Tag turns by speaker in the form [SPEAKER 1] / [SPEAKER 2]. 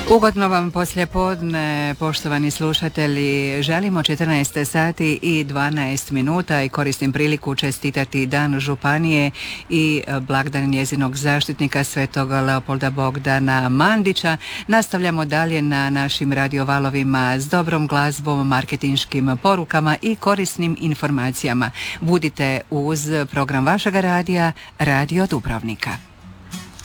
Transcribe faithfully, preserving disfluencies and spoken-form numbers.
[SPEAKER 1] Ugodno vam poslijepodne, poštovani slušatelji. Želimo četrnaest sati i dvanaest minuta i koristim priliku čestitati Dan županije i blagdan njezinog zaštitnika Svetog Leopolda Bogdana Mandića. Nastavljamo dalje na našim radiovalovima s dobrom glazbom, marketinškim porukama i korisnim informacijama. Budite uz program vašega radija, Radio Dubrovnika.